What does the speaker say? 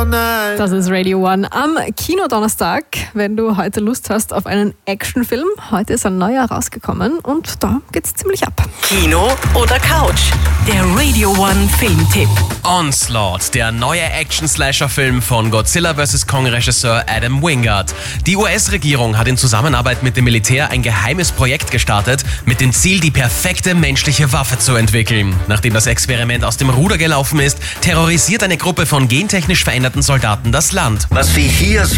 night. Das ist Radio One am Kinodonnerstag. Wenn du heute Lust hast auf einen Actionfilm, heute ist ein neuer rausgekommen und da geht's ziemlich ab. Kino oder Couch? Der Radio One Filmtipp. Onslaught, der neue Action-Slasher-Film von Godzilla vs. Kong-Regisseur Adam Wingard. Die US-Regierung hat in Zusammenarbeit mit dem Militär ein geheimes Projekt gestartet, mit dem Ziel, die perfekte menschliche Waffe zu entwickeln. Nachdem das Experiment aus dem Ruder gelaufen ist, terrorisiert eine Gruppe von gentechnisch veränderten Soldaten das Land. Was wir hier